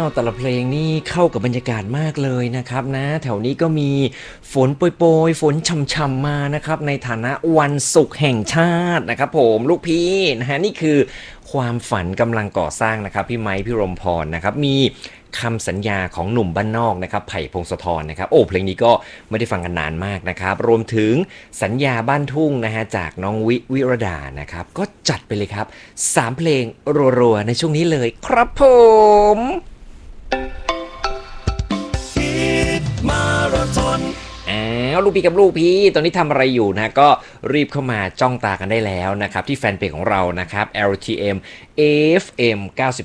แต่ละเพลงนี่เข้ากับบรรยากาศมากเลยนะครับนะแถวนี้ก็มีฝนโปรยๆฝนช่ำๆมานะครับในฐานะวันศุกร์แห่งชาตินะครับผมลูกพี่นะฮะนี่คือความฝันกำลังก่อสร้างนะครับพี่ไม้พี่รมพรนะครับมีคำสัญญาของหนุ่มบ้านนอกนะครับไผ่พงศธรนะครับโอ้เพลงนี้ก็ไม่ได้ฟังกันนานมากนะครับรวมถึงสัญญาบ้านทุ่งนะฮะจากน้องวิรดานะครับก็จัดไปเลยครับ3เพลงรัวๆในช่วงนี้เลยครับผมมาราธอนลูกพี่กับลูกพี่ตอนนี้ทำอะไรอยู่นะก็รีบเข้ามาจ้องตากันได้แล้วนะครับที่แฟนเพจของเรานะครับ LTM FM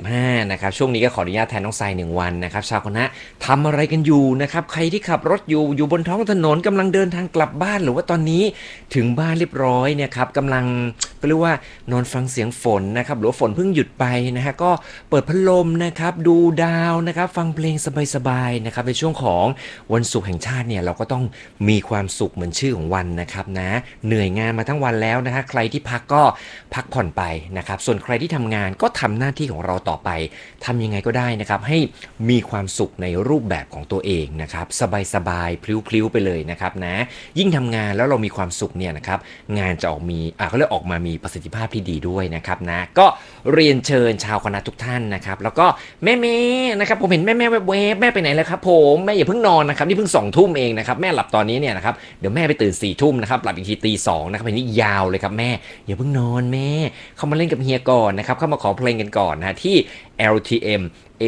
95นะครับช่วงนี้ก็ขออนุญาตแทนน้องทราย1วันนะครับชาวคณะทำอะไรกันอยู่นะครับใครที่ขับรถอยู่บนท้องถนนกำลังเดินทางกลับบ้านหรือว่าตอนนี้ถึงบ้านเรียบร้อยเนี่ยครับกำลังเรียกว่านอนฟังเสียงฝนนะครับหรือว่าฝนเพิ่งหยุดไปนะฮะก็เปิดพัดลมนะครับดูดาวนะครับฟังเพลงสบายๆนะครับในช่วงของวันศุกร์แห่งชาติเนี่ยเราก็ต้องมีความสุขเหมือนชื่อของวันนะครับนะเหนื่อยงานมาทั้งวันแล้วนะฮะใครที่พักก็พักผ่อนไปนะครับส่วนใครที่ทำงานก็ทำหน้าที่ของเราต่อไปทำยังไงก็ได้นะครับให้มีความสุขในรูปแบบของตัวเองนะครับสบายๆพลิ้วๆไปเลยนะครับนะยิ่งทำงานแล้วเรามีความสุขเนี่ยนะครับงานจะเขาเรียกออกมามีประสิทธิภาพที่ดีด้วยนะครับนะก็เรียนเชิญชาวคณะทุกท่านนะครับแล้วก็แม่ๆนะครับผมเห็นแม่แวบๆแม่ไปไหนแล้วครับผมแม่อย่าเพิ่งนอนนะครับนี่เพิ่ง2 ทุ่มเองนะครับแม่หลับตอนนี้เนี่ยนะครับเดี๋ยวแม่ไปตื่น4 ทุ่มนะครับหลับอีกทีตี 2นะครับอันนี้ยาวเลยครับแม่อย่าเพิ่งนอนแม่เข้ามาเล่นกับเฮียก่อนนะครับเข้ามาขอเพลงกันก่อนนะที่ LTM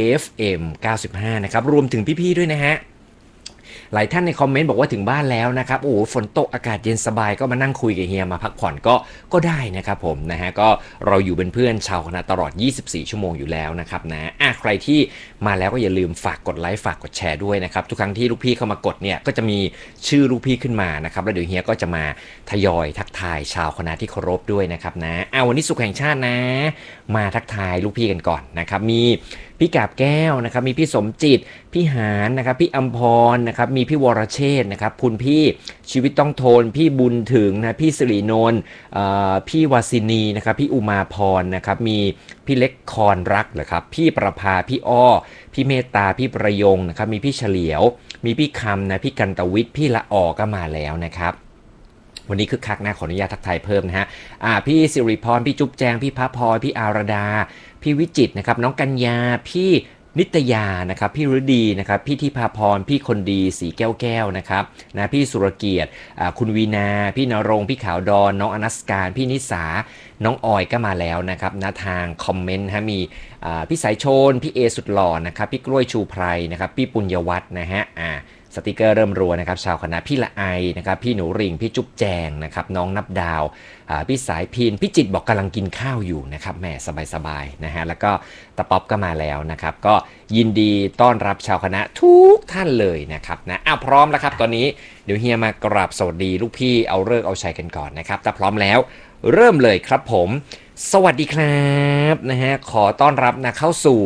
FM 95นะครับรวมถึงพี่ๆด้วยนะฮะหลายท่านในคอมเมนต์บอกว่าถึงบ้านแล้วนะครับโอ้ฝนตกอากาศเย็นสบายก็มานั่งคุยกับเฮียมาพักผ่อนก็ได้นะครับผมนะฮะก็เราอยู่เป็นเพื่อนชาวคณะตลอด24 ชั่วโมงอยู่แล้วนะครับนะใครที่มาแล้วก็อย่าลืมฝากกดไลค์ฝากกดแชร์ด้วยนะครับทุกครั้งที่ลูกพี่เข้ามากดเนี่ยก็จะมีชื่อลูกพี่ขึ้นมานะครับแล้วเดี๋ยวเฮียก็จะมาทยอยทักทายชาวคณะที่เคารพด้วยนะครับนะวันนี้ศุกร์แห่งชาตินะมาทักทายลูกพี่กันก่อนนะครับมีพี่กาบแก้วนะครับมีพี่สมจิตพี่หานนะครับพี่อัมพรนะครับมีพี่วรเชษฐ์นะครับคุณพี่ชีวิตต้องทนพี่บุญถึงนะพี่สิรินนท์พี่วาสินีนะครับพี่อุมาพรนะครับมีพี่เล็กคอนรักเหรอครับพี่ประภาพี่อ้อพี่เมตตาพี่ประยงนะครับมีพี่เฉลียวมีพี่คำนะพี่กันตวิทย์พี่ละออก็มาแล้วนะครับวันนี้คึกคักนะขออนุญาตทักทายเพิ่มนะฮะพี่สิริพรพี่จุ๊บแจงพี่พระพลอยพี่อารดาพี่วิจิตรนะครับน้องกัญญาพี่นิตยานะครับพี่ฤดีนะครับพี่ทิพาพรพี่คนดีสีแก้วนะครับนะพี่สุรเกียรติคุณวีนาพี่นรงค์พี่ขาวดอนน้องอนัสการพี่นิสาน้องออยก็มาแล้วนะครับนะทางคอมเมนต์ฮะมีพี่สายชนพี่เอสุดหล่อนะครับพี่กล้วยชูไพรนะครับพี่ปุญญวัฒน์นะฮะสติกเกอร์เริ่มรัวนะครับชาวคณะพี่ละไอนะครับพี่หนูริงพี่จุ๊บแจงนะครับน้องนับดาวพี่สายพินพี่จิตบอกกำลังกินข้าวอยู่นะครับแหมสบายๆนะฮะแล้วก็ตะป๊อปก็มาแล้วนะครับก็ยินดีต้อนรับชาวคณะทุกท่านเลยนะครับนะพร้อมแล้วครับตอนนี้เดี๋ยวเฮียมากราบสวัสดีลูกพี่เอาฤกษ์เอาชัยกันก่อนนะครับถ้าพร้อมแล้วเริ่มเลยครับผมสวัสดีครับนะฮะขอต้อนรับนะเข้าสู่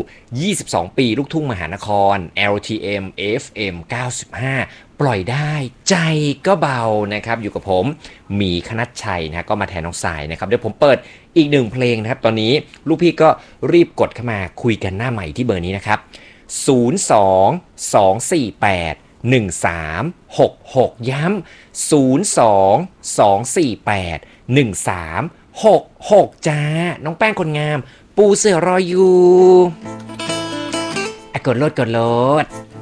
22 ปีลูกทุ่งมหานคร LTM FM 95ปล่อยได้ใจก็เบานะครับอยู่กับผมหมีคณัชชัยนะก็มาแทนน้องสายนะครับเดี๋ยวผมเปิดอีก1เพลงนะครับตอนนี้ลูกพี่ก็รีบกดเข้ามาคุยกันหน้าใหม่ที่เบอร์นี้นะครับ02-248-1366ย้ำ02-248-1366จ้าน้องแป้งคนงามปูเสือรออยู่กดโลด